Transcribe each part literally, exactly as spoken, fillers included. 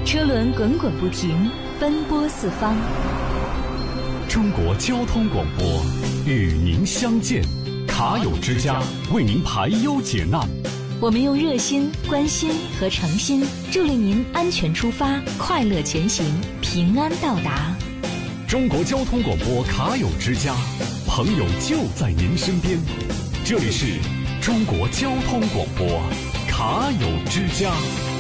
车轮滚滚不停，奔波四方。 中国交通广播与您相见，卡友之家为您排忧解难。 我们用热心、关心和诚心，助力您安全出发，快乐前行，平安到达。 中国交通广播卡友之家，朋友就在您身边。这里是中国交通广播卡友之家。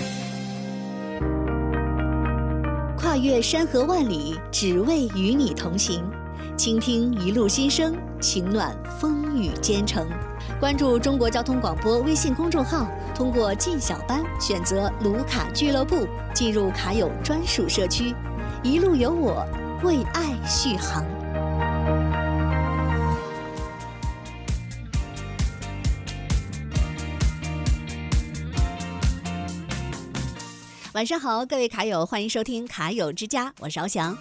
跨越山河万里，只为与你同行。倾听一路心声，情暖风雨兼程。关注中国交通广播微信公众号，通过进小班选择卢卡俱乐部，进入卡友专属社区。一路有我，为爱续航。晚上好，各位卡友，欢迎收听卡友之家，我是翱翔。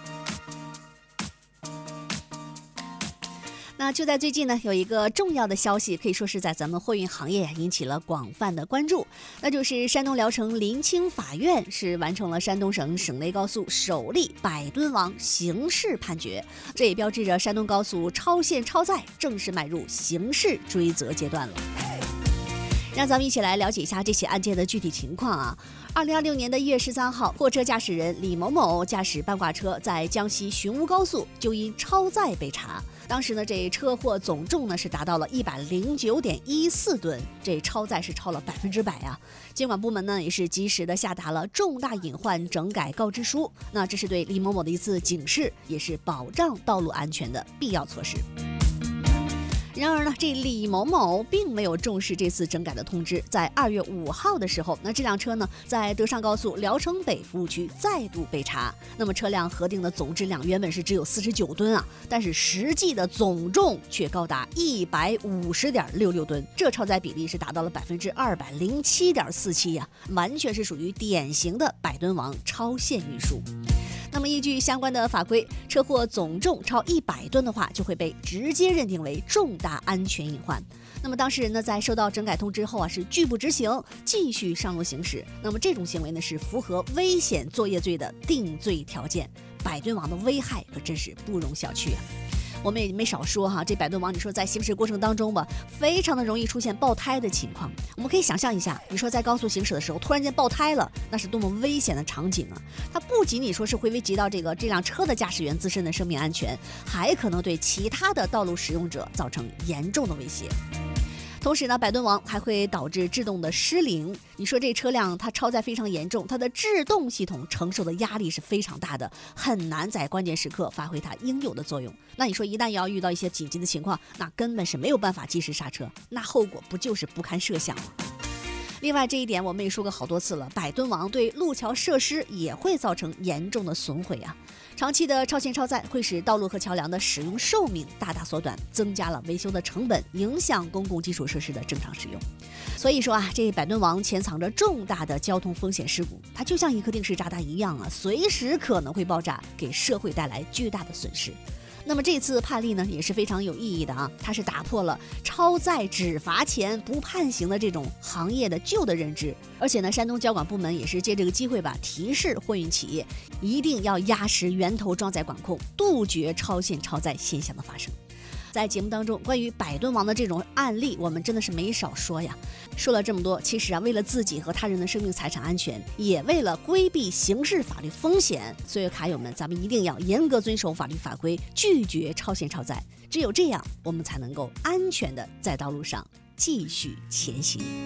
那就在最近呢，有一个重要的消息，可以说是在咱们货运行业引起了广泛的关注，那就是山东聊城临清法院是完成了山东省省内高速首例百吨王刑事判决，这也标志着山东高速超限超载正式迈入刑事追责阶段了。让咱们一起来了解一下这起案件的具体情况啊。二零二六年的一月十三号，货车驾驶人李某某驾驶半挂车在江西寻乌高速，就因超载被查。当时呢，这车货总重呢是达到了一百零九点一四吨，这超载是超了百分之百啊。监管部门呢也是及时的下达了重大隐患整改告知书，那这是对李某某的一次警示，也是保障道路安全的必要措施。然而呢，这李某某并没有重视这次整改的通知。在二月五号的时候，那这辆车呢，在德尚高速聊城北服务区再度被查。那么车辆核定的总质量原本是只有四十九吨啊，但是实际的总重却高达一百五十点六六吨，这超载比例是达到了百分之二百零七点四七呀，完全是属于典型的百吨王超限运输。那么依据相关的法规，车祸总重超一百吨的话，就会被直接认定为重大安全隐患。那么当事人呢，在收到整改通知后啊，是拒不执行，继续上路行驶。那么这种行为呢，是符合危险作业罪的定罪条件。百吨王的危害可真是不容小觑啊！我们也没少说哈，这百吨王你说在行驶过程当中吧，非常的容易出现爆胎的情况。我们可以想象一下，你说在高速行驶的时候突然间爆胎了，那是多么危险的场景啊！它不仅仅说是会危及到这个这辆车的驾驶员自身的生命安全，还可能对其他的道路使用者造成严重的威胁。同时呢，百吨王还会导致制动的失灵。你说这车辆它超载非常严重，它的制动系统承受的压力是非常大的，很难在关键时刻发挥它应有的作用。那你说一旦要遇到一些紧急的情况，那根本是没有办法及时刹车，那后果不就是不堪设想吗？另外这一点我们也说过好多次了，百吨王对路桥设施也会造成严重的损毁啊。长期的超限超载会使道路和桥梁的使用寿命大大缩短，增加了维修的成本，影响公共基础设施的正常使用。所以说啊，这百吨王潜藏着重大的交通风险事故，它就像一颗定时炸弹一样啊，随时可能会爆炸，给社会带来巨大的损失。那么这次判例呢也是非常有意义的啊，它是打破了超载只罚钱不判刑的这种行业的旧的认知，而且呢，山东交管部门也是借这个机会吧，提示货运企业一定要压实源头装载管控，杜绝超限超载现象的发生。在节目当中，关于百吨王的这种案例，我们真的是没少说呀。说了这么多，其实啊，为了自己和他人的生命财产安全，也为了规避刑事法律风险，所以卡友们，咱们一定要严格遵守法律法规，拒绝超限超载。只有这样，我们才能够安全的在道路上继续前行。